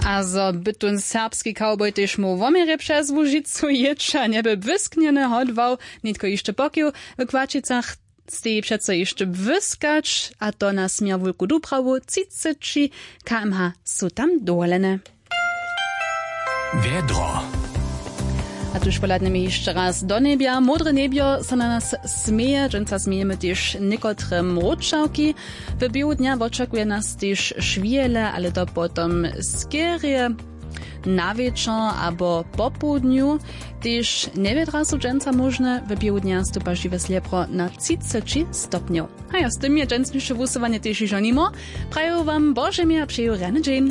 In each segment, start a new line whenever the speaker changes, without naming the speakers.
Also, bytun serbski cowboy też mu womiery przez Łużycu jecza, nieby wyskniony hodwał, nitko jeszcze pokił, w Kłaczycach stoi przeco jeszcze wyskacz, a to na Smierwulku Duprawu 33 km/h są tam dolene.
Wiedro.
A tuż poladnymi jeszcze raz do niebia. Modre niebio se na nas smieje, dżęca smijemy też niekotre mroczałki. W biegu dnia oczekuje nas też szwiele, ale to potom skierie na wieczór albo po południu. Też niewiedra są dżęca możne. W biegu dnia stupa żywe sliepro na 33 stopniów. A ja z tym je dżęcniejsze wusowanie też już nimo. Praję wam Boże mir, przyjął Rene Jane.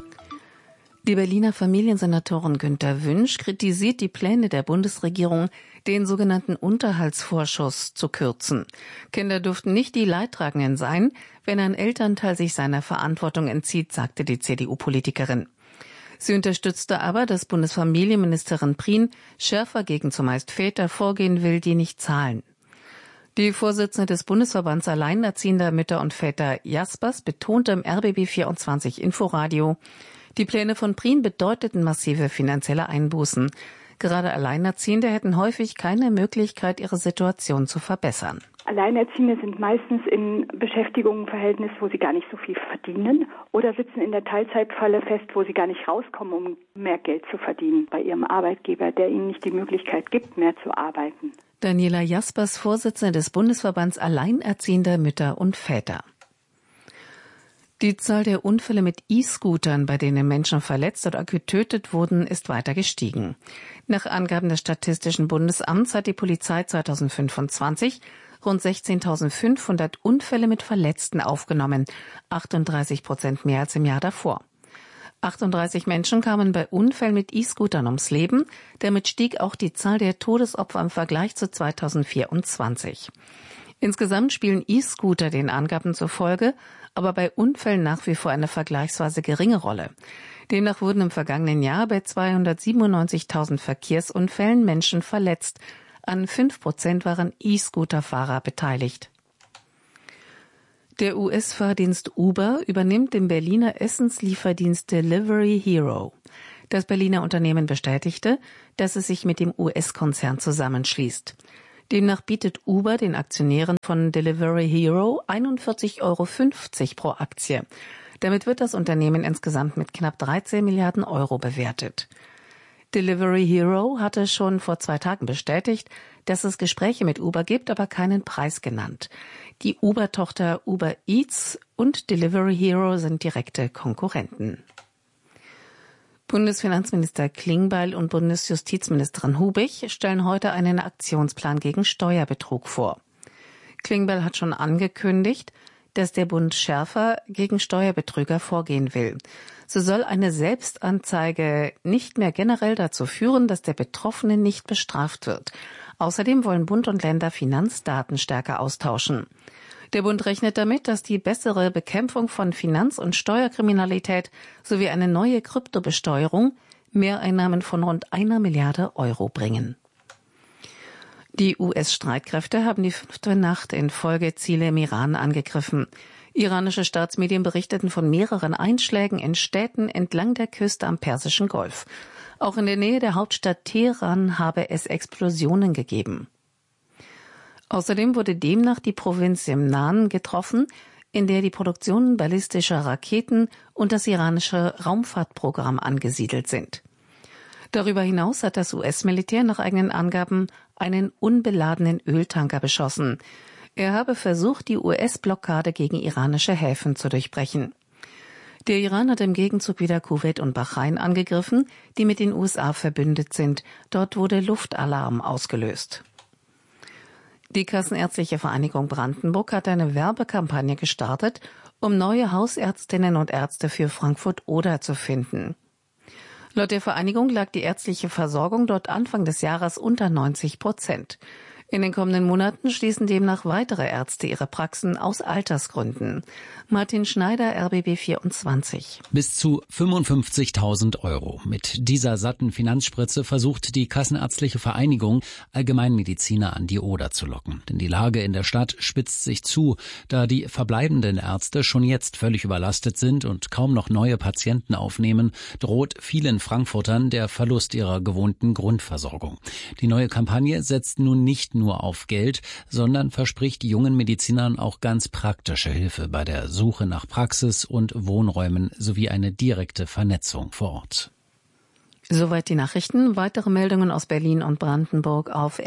Die Berliner Familiensenatorin Günter Wünsch kritisiert die Pläne der Bundesregierung, den sogenannten Unterhaltsvorschuss zu kürzen. Kinder dürften nicht die Leidtragenden sein, wenn ein Elternteil sich seiner Verantwortung entzieht, sagte die CDU-Politikerin. Sie unterstützte aber, dass Bundesfamilienministerin Prien schärfer gegen zumeist Väter vorgehen will, die nicht zahlen. Die Vorsitzende des Bundesverbands Alleinerziehender Mütter und Väter Jaspers betonte im RBB24 Inforadio, die Pläne von Prien bedeuteten massive finanzielle Einbußen. Gerade Alleinerziehende hätten häufig keine Möglichkeit, ihre Situation zu verbessern.
Alleinerziehende sind meistens in Beschäftigungsverhältnis, wo sie gar nicht so viel verdienen oder sitzen in der Teilzeitfalle fest, wo sie gar nicht rauskommen, um mehr Geld zu verdienen bei ihrem Arbeitgeber, der ihnen nicht die Möglichkeit gibt, mehr zu arbeiten.
Daniela Jaspers, Vorsitzende des Bundesverbands Alleinerziehender Mütter und Väter. Die Zahl der Unfälle mit E-Scootern, bei denen Menschen verletzt oder getötet wurden, ist weiter gestiegen. Nach Angaben des Statistischen Bundesamts hat die Polizei 2025 rund 16.500 Unfälle mit Verletzten aufgenommen, 38% mehr als im Jahr davor. 38 Menschen kamen bei Unfällen mit E-Scootern ums Leben. Damit stieg auch die Zahl der Todesopfer im Vergleich zu 2024. Insgesamt spielen E-Scooter den Angaben zufolge aber bei Unfällen nach wie vor eine vergleichsweise geringe Rolle. Demnach wurden im vergangenen Jahr bei 297.000 Verkehrsunfällen Menschen verletzt. An 5% waren E-Scooter-Fahrer beteiligt. Der US-Fahrdienst Uber übernimmt den Berliner Essenslieferdienst Delivery Hero. Das Berliner Unternehmen bestätigte, dass es sich mit dem US-Konzern zusammenschließt. Demnach bietet Uber den Aktionären von Delivery Hero 41,50 € pro Aktie. Damit wird das Unternehmen insgesamt mit knapp 13 Milliarden Euro bewertet. Delivery Hero hatte schon vor 2 Tagen bestätigt, dass es Gespräche mit Uber gibt, aber keinen Preis genannt. Die Uber-Tochter Uber Eats und Delivery Hero sind direkte Konkurrenten. Bundesfinanzminister Klingbeil und Bundesjustizministerin Hubig stellen heute einen Aktionsplan gegen Steuerbetrug vor. Klingbeil hat schon angekündigt, dass der Bund schärfer gegen Steuerbetrüger vorgehen will. So soll eine Selbstanzeige nicht mehr generell dazu führen, dass der Betroffene nicht bestraft wird. Außerdem wollen Bund und Länder Finanzdaten stärker austauschen. Der Bund rechnet damit, dass die bessere Bekämpfung von Finanz- und Steuerkriminalität sowie eine neue Kryptobesteuerung Mehreinnahmen von rund 1 Milliarde Euro bringen. Die US-Streitkräfte haben die 5. Nacht in Folge Ziele im Iran angegriffen. Iranische Staatsmedien berichteten von mehreren Einschlägen in Städten entlang der Küste am Persischen Golf. Auch in der Nähe der Hauptstadt Teheran habe es Explosionen gegeben. Außerdem wurde demnach die Provinz Semnan getroffen, in der die Produktion ballistischer Raketen und das iranische Raumfahrtprogramm angesiedelt sind. Darüber hinaus hat das US-Militär nach eigenen Angaben einen unbeladenen Öltanker beschossen. Er habe versucht, die US-Blockade gegen iranische Häfen zu durchbrechen. Der Iran hat im Gegenzug wieder Kuwait und Bahrain angegriffen, die mit den USA verbündet sind. Dort wurde Luftalarm ausgelöst. Die Kassenärztliche Vereinigung Brandenburg hat eine Werbekampagne gestartet, um neue Hausärztinnen und Ärzte für Frankfurt-Oder zu finden. Laut der Vereinigung lag die ärztliche Versorgung dort Anfang des Jahres unter 90%. In den kommenden Monaten schließen demnach weitere Ärzte ihre Praxen aus Altersgründen. Martin Schneider, RBB 24.
Bis zu 55.000 €. Mit dieser satten Finanzspritze versucht die Kassenärztliche Vereinigung, Allgemeinmediziner an die Oder zu locken. Denn die Lage in der Stadt spitzt sich zu, da die verbleibenden Ärzte schon jetzt völlig überlastet sind und kaum noch neue Patienten aufnehmen, droht vielen Frankfurtern der Verlust ihrer gewohnten Grundversorgung. Die neue Kampagne setzt nun nicht nur auf Geld, sondern verspricht jungen Medizinern auch ganz praktische Hilfe bei der Suche nach Praxis und Wohnräumen sowie eine direkte Vernetzung vor Ort.
Soweit die Nachrichten. Weitere Meldungen aus Berlin und Brandenburg auf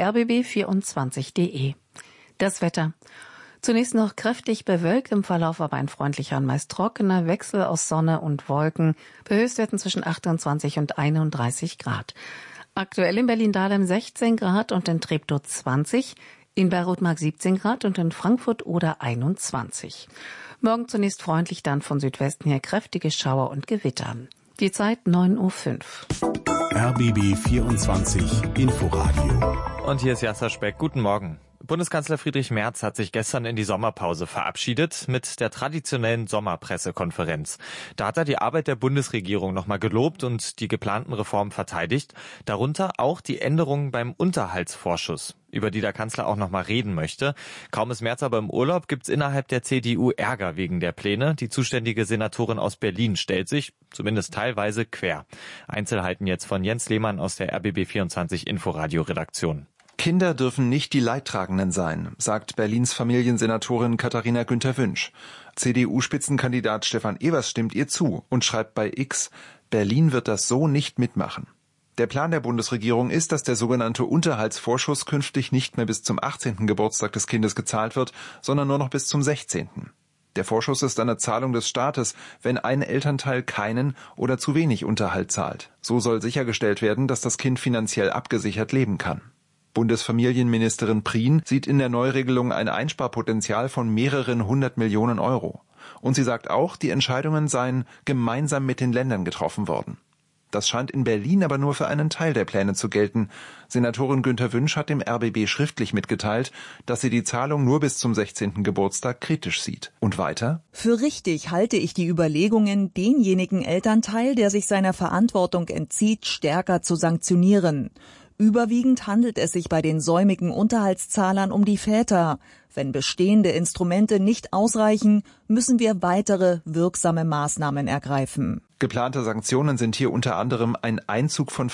rbb24.de. Das Wetter. Zunächst noch kräftig bewölkt, im Verlauf aber ein freundlicher und meist trockener Wechsel aus Sonne und Wolken, bei Höchstwerten zwischen 28 und 31 Grad. Aktuell in Berlin-Dahlem 16 Grad und in Treptow 20, in Beirut-Mark 17 Grad und in Frankfurt oder 21. Morgen zunächst freundlich, dann von Südwesten her kräftige Schauer und Gewitter. Die Zeit 9:05 Uhr.
RBB 24 Inforadio.
Und hier ist Jasser Speck. Guten Morgen. Bundeskanzler Friedrich Merz hat sich gestern in die Sommerpause verabschiedet mit der traditionellen Sommerpressekonferenz. Da hat er die Arbeit der Bundesregierung nochmal gelobt und die geplanten Reformen verteidigt, darunter auch die Änderungen beim Unterhaltsvorschuss, über die der Kanzler auch nochmal reden möchte. Kaum ist Merz aber im Urlaub, gibt's innerhalb der CDU Ärger wegen der Pläne. Die zuständige Senatorin aus Berlin stellt sich, zumindest teilweise, quer. Einzelheiten jetzt von Jens Lehmann aus der RBB24 Inforadio-Redaktion.
Kinder dürfen nicht die Leidtragenden sein, sagt Berlins Familiensenatorin Katharina Günther-Wünsch. CDU-Spitzenkandidat Stefan Evers stimmt ihr zu und schreibt bei X, Berlin wird das so nicht mitmachen. Der Plan der Bundesregierung ist, dass der sogenannte Unterhaltsvorschuss künftig nicht mehr bis zum 18. Geburtstag des Kindes gezahlt wird, sondern nur noch bis zum 16. Der Vorschuss ist eine Zahlung des Staates, wenn ein Elternteil keinen oder zu wenig Unterhalt zahlt. So soll sichergestellt werden, dass das Kind finanziell abgesichert leben kann. Bundesfamilienministerin Prien sieht in der Neuregelung ein Einsparpotenzial von mehreren 100 Millionen Euro. Und sie sagt auch, die Entscheidungen seien gemeinsam mit den Ländern getroffen worden. Das scheint in Berlin aber nur für einen Teil der Pläne zu gelten. Senatorin Günther-Wünsch hat dem RBB schriftlich mitgeteilt, dass sie die Zahlung nur bis zum 16. Geburtstag kritisch sieht. Und weiter?
Für richtig halte ich die Überlegungen, denjenigen Elternteil, der sich seiner Verantwortung entzieht, stärker zu sanktionieren. Überwiegend handelt es sich bei den säumigen Unterhaltszahlern um die Väter. Wenn bestehende Instrumente nicht ausreichen, müssen wir weitere wirksame Maßnahmen ergreifen.
Geplante Sanktionen sind hier unter anderem ein Einzug von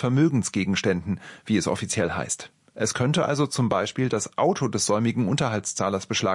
Vermögensgegenständen, wie es offiziell heißt. Es könnte also zum Beispiel das Auto des säumigen Unterhaltszahlers beschlagnahmt